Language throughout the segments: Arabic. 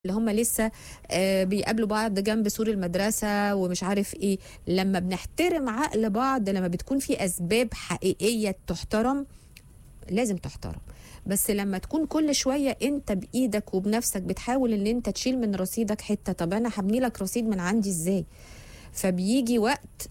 اللي هم لسه بيقابلوا بعض جنب سور المدرسة ومش عارف ايه. لما بنحترم عقل بعض، لما بتكون في اسباب حقيقية تحترم، لازم تحترم. بس لما تكون كل شوية انت بايدك وبنفسك بتحاول ان انت تشيل من رصيدك حتة، طب انا هبني لك رصيد من عندي ازاي؟ فبيجي وقت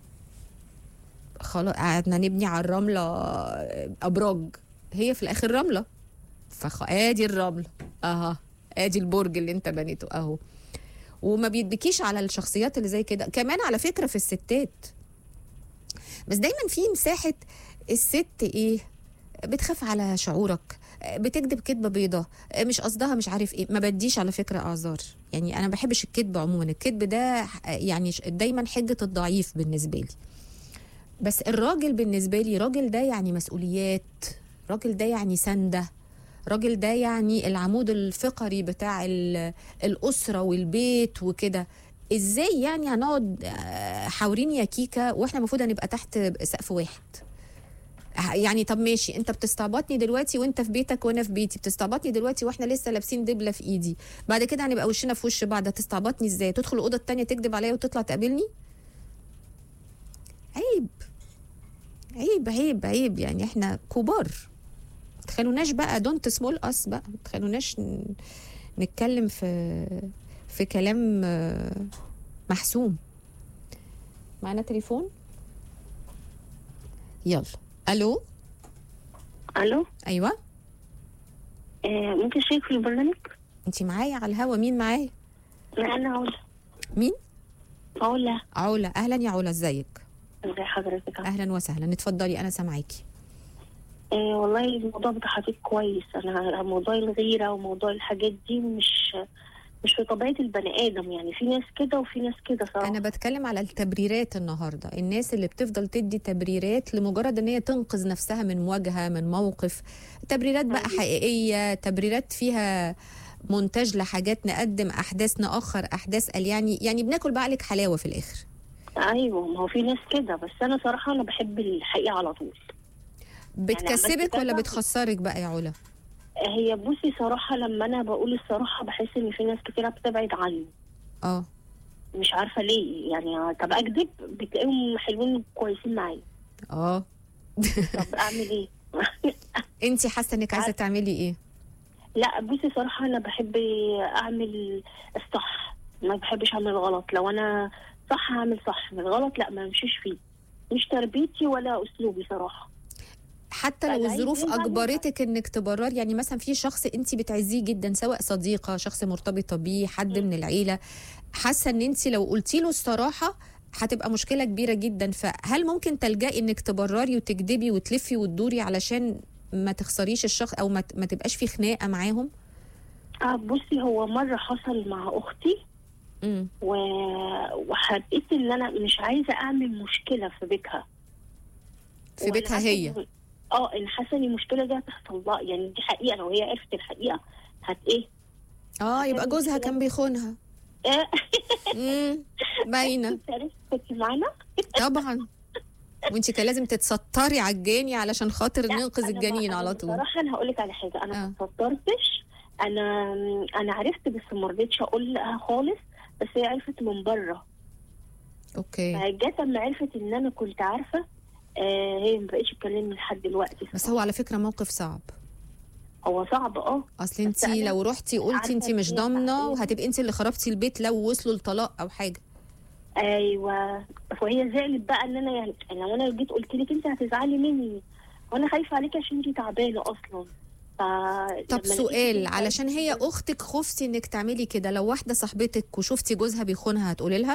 خلاص قعدنا نبني على الرملة ابراج، هي في الاخر رملة. ادي الرملة اها، ادي البرج اللي انت بنيته اهو. وما بيدبكيش على الشخصيات اللي زي كده. كمان على فكرة في الستات، بس دايما في مساحة الست ايه، بتخاف على شعورك، بتكذب كذبة بيضة، مش قصدها مش عارف ايه. ما بديش على فكرة اعذار، يعني انا ما بحبش الكذب عموما. الكذب ده يعني دايما حجة الضعيف بالنسبة لي. بس الراجل بالنسبة لي، راجل ده يعني مسؤوليات، راجل ده يعني سندة، راجل ده يعني العمود الفقري بتاع الأسرة والبيت وكده. ازاي يعني هنقعد حاورين يا كيكا واحنا المفروض هنبقى تحت سقف واحد؟ يعني طب ماشي، انت بتستعبطني دلوقتي وانت في بيتك وانا في بيتي، بتستعبطني دلوقتي واحنا لسه لابسين دبلة في ايدي، بعد كده هنبقى وشنا في وش بعض، هتستعبطني ازاي؟ تدخل الأوضة التانية تكذب عليا وتطلع تقابلني؟ عيب عيب عيب عيب، يعني احنا كبار. تخلوناش بقى دونت سمول اس بقى، تخلوناش نتكلم في كلام محسوم. معنا تليفون، يلا. الو. الو. ايوه. ممكن اشارك في البرنامج؟ انت معايا على الهوا، مين معايا؟ انا علا. مين؟ علا. علا، اهلا يا علا، ازيك؟ ازي حضرتك؟ اهلا وسهلا، اتفضلي انا سامعاكي. والله الموضوع بتاع حضرتك كويس. انا موضوع الغيره وموضوع الحاجات دي مش في طبيعه البني ادم، يعني في ناس كده وفي ناس كده صراحه. انا بتكلم على التبريرات النهارده، الناس اللي بتفضل تدي تبريرات لمجرد ان هي تنقذ نفسها من مواجهه، من موقف. تبريرات بقى حقيقيه، تبريرات فيها مونتاج لحاجات، نقدم احداث ناخر احداث، قال يعني بناكل بعقلك حلاوه في الاخر. ايوه، ما هو في ناس كده، بس انا صراحه انا بحب الحقيقه على طول. بتكسبك ولا بتخسرك بقى يا علا؟ هي بصي صراحه، لما انا بقول الصراحه بحس ان في ناس كتيره بتبعد عني. مش عارفه ليه، يعني طب اكذب بتلاقيهم حلوين كويسين معايا. طب اعمل ايه؟ انت حاسه انك عايزه تعملي ايه؟ لا بصي صراحه انا بحب اعمل الصح، ما بحبش اعمل غلط. لو انا صح هعمل صح، من الغلط لا ما امشيش فيه. مش تربيتي ولا اسلوبي صراحه. حتى لو الظروف اجبرتك انك تبرر، يعني مثلا في شخص انت بتعزيه جدا، سواء صديقه، شخص مرتبطه بيه، حد من العيله، حاسه ان انت لو قلتي له الصراحه هتبقى مشكله كبيره جدا، فهل ممكن تلجئي انك تبرري وتكذبي وتلفي وتدوري علشان ما تخسريش الشخص او ما تبقاش في خناقه معاهم؟ بصي هو مره حصل مع اختي وحبيت ان انا مش عايزه اعمل مشكله في بيتها. في بيتها هي؟ ان حاسه ان المشكله دي هتحصل لها، يعني دي حقيقه. لو هي عرفت الحقيقه يبقى جوزها كان بيخونها. باينه. كنت معانا طبعا، وانت كان لازم تتستري على الجاني علشان خاطر ننقذ الجنين على طول. صراحه انا هقول لك على حاجه، انا ما اتسترتش. انا عرفت بس ما رضيتش اقول لها خالص، بس هي عرفت من بره. اوكي. فجت لما عرفت ان انا كنت عارفه، هي ما بقتش تكلمني لحد دلوقتي. بس هو على فكره موقف صعب. هو صعب اصل انت لو رحتي قلتي انت مش ضامنه، وهتبقي انت اللي خربتي البيت لو وصلوا لطلاق او حاجه. ايوه، فهي زعلت بقى ان انا يعني لو انا جيت قلت لك انت هتزعلي مني، وانا خايفه عليكي عشان انت تعبانه اصلا. طب سؤال، علشان هي اختك خفتي انك تعملي كده، لو واحده صاحبتك وشفتي جوزها بيخونها هتقولي لها؟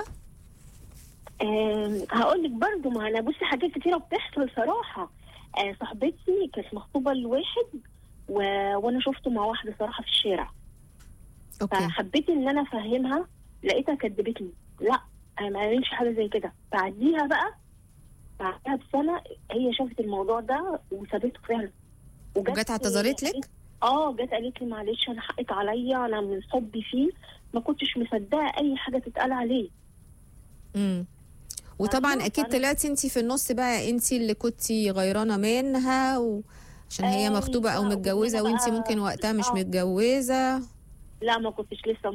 هقول لك برضه، ما انا بصي حاجات كتيره بتحصل صراحه. صاحبتي كانت مخطوبه لواحد وانا شفته مع واحده صراحه في الشارع. فحبيت ان انا افهمها، لقيتها كدبتني. لا انا ما عملتش حاجه زي كده. بعديها بسنه هي شافت الموضوع ده وسابته فعلا، وجت اعتذرت لك؟ جت قالت لي معلش انا حقك عليا، انا من حبي فيه ما كنتش مصدقه اي حاجه تتقال عليه. وطبعا اكيد طلعتي انت في النص بقى، انت اللي كنتي غيرانه منها عشان هي مخطوبه او متجوزه وانت ممكن وقتها مش متجوزه. لا ما كنتش لسه